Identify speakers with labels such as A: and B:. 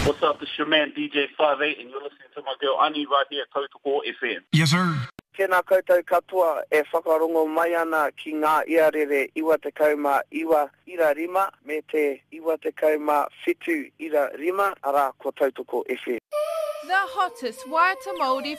A: What's up? This is your man DJ 58, and you're listening to my girl Ani right here at Tautoko FM.
B: Yes, sir.
C: Tēnā koutou katoa e whakarongo mai ana ki ngā iarere iwa te kauma iwa ira rima me te iwa te kauma whitu ira rima ara ko Tautoko FM.
D: The hottest Waiata Māori